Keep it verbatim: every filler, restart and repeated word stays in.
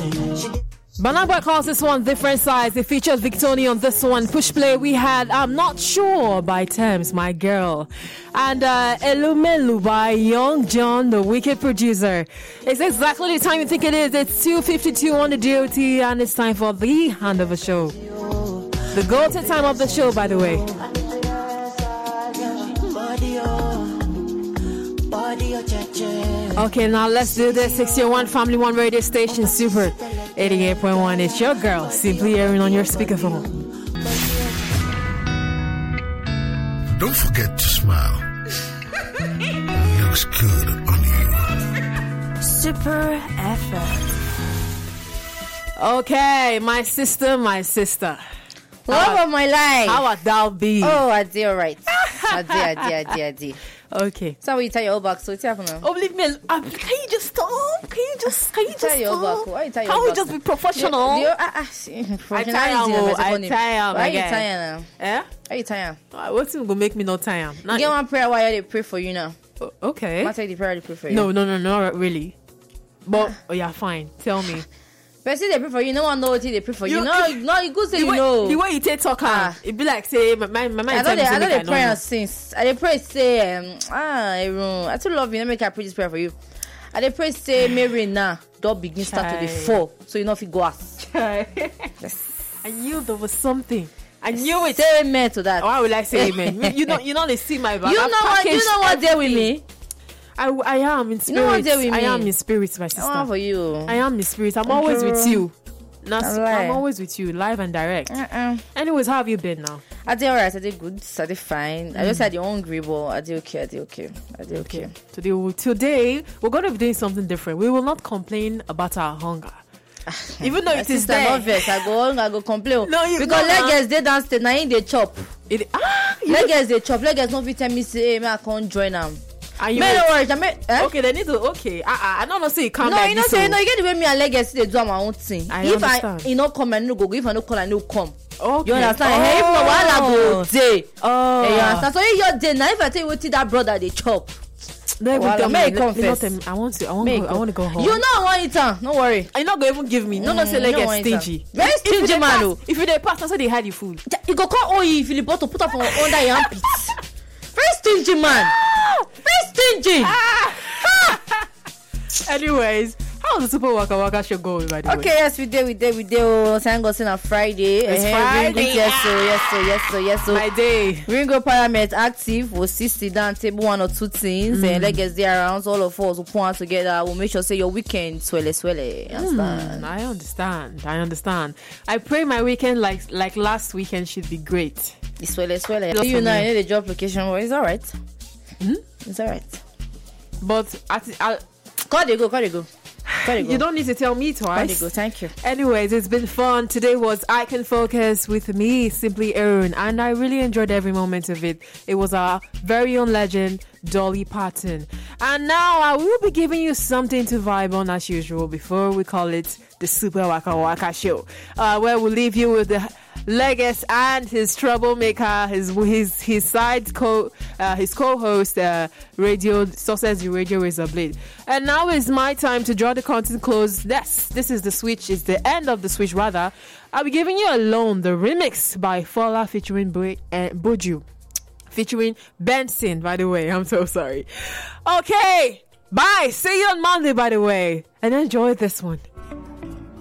Burna Boy calls this one Different Size. It features Victoni on this one. Push play we had I'm Not Sure by Thames, My Girl. And uh, Elumelu by Young John, the wicked producer. It's exactly the time you think it is. It's two fifty-two on the D O T and it's time for the hand of the show. The go-to time of the show, by the way. Okay, now let's do this. six oh one Family One radio station, Super eighty-eight point one. It's your girl, Simply Airing on your speakerphone. Don't forget to smile. It looks good on you. Super F M. Okay, my sister, my sister. Love of my life. How would thou be? Oh, I did all right. I did, I did, I did, I did. Okay. So how you tie your old back? So it's happening. Oh, leave me. Um, can you just stop? Can you just? Can you just tie your stop? back? Why you tie your Can we back? just be professional? You, you, uh, uh, see, I tie am. I tie am. Why you tie now? Eh? Why you tie? Uh, What's going to make me not tie am? You get one prayer why they pray for you now. Uh, okay. I take the prayer they pray for you. No, no, no, no, really. But oh yeah, fine. Tell me. But see they pray for you. No one knows what they pray for you. You- No, no, you go say The you way, know. the way you take talk, Ah. ah. It be like say my my my I mind know they, I know they pray know. on since. I they pray say um, ah Aaron, I too love you. Let me make I pray this prayer for you. I they pray say Mary now don't begin start to the Chai. fall, so you know if you go ask. I knew there was something. I knew it. Say amen to that. Why would I say amen? you know, you know they see my back. You know I've what? You packaged know what there with everything. me. I, I am in You know what spirit. there with I me? am in spirit, my sister. I want for you. I am in spirit. I'm always with you. Now, I lie. I'm always with you, live and direct. Uh-uh. Anyways, how have you been now? I did alright. I did good. I did fine. I just had the hungry, but I did okay. I did okay. I did okay. Okay. Today, we- today we're going to be doing something different. We will not complain about our hunger, even though My it is sister there. not vex. I go hungry. I go complain. No, you- because no, leggers they downstairs. Now in they chop. It, ah, you Leggers they chop. Leggers no fit tell me say hey, me I can't join them. and you Me no worry. I me, eh? okay, they need to. Okay, uh, uh, I don't know. Say you can't. No, like you know this, say so- no. You get the way me and leggers they do my own thing. I if understand. I you know come and no go. If I no call I no come. Okay. You understand? Hey, if no wahala go day. Oh, Hey, you understand? So if your day now, if I tell you what that brother they chop. Don't even Wahala, tell me. may I Let- let- confess? not tell me. I want to. I want Make to. Go, I want to go home. You know I want it. Uh, no worry. You're not going to even give me. No, no, say Mm, like no get want it, stingy. uh. Very If you stingy dey man, pass- oh. If you they pass, that's why they hide the food. You go call O E if you bought to put up on under your armpits. Very stingy man. Very stingy. Anyways, how's the Super Waka Waka show going, by the way? Okay, yes, we did, we did, we did. Oh, thank God, on Friday. It's Eh, Friday. Ringo, yes, so, yes, so, yes, so, yes, so. My day. Ringo Parliament active. We'll see, sit down, table one or two things. And let's get there around. So all of us will put on together. We'll make sure, say, your weekend, swelle, swelle. Understand? Mm, I understand. I understand. I pray my weekend, like like last weekend, should be great. It's swelle, swelle. Just You for know, me. I know the job location, but it's all right. Hmm? It's all right. But I, I, Call they go, call they go. Call they go. you don't need to tell me Call they twice. go. Thank you. Anyways, it's been fun. Today was I Can Focus with me, Simply Aaron, and I really enjoyed every moment of it. It was our very own legend, Dolly Parton. And now I will be giving you something to vibe on as usual before we call it the Super Waka Waka Show, uh, where we'll leave you with the Legas and his troublemaker, his his his side co uh, his co-host, uh, radio Success the Radio Razor Blade. And now is my time to draw the curtain close. Yes, this is the switch. It's the end of the switch. Rather, I'll be giving you Alone, the remix by Fola featuring Bo- uh, Boju, featuring Benson. By the way, I'm so sorry. Okay, bye. See you on Monday. By the way, and enjoy this one.